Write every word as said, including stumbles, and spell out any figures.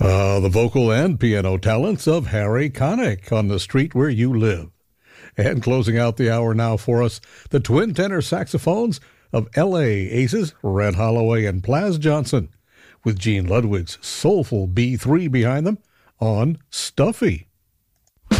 Uh, the vocal and piano talents of Harry Connick on The Street Where You Live. And closing out the hour now for us, the twin tenor saxophones of L A Aces, Red Holloway and Plas Johnson, with Gene Ludwig's soulful B three behind them on Stuffy.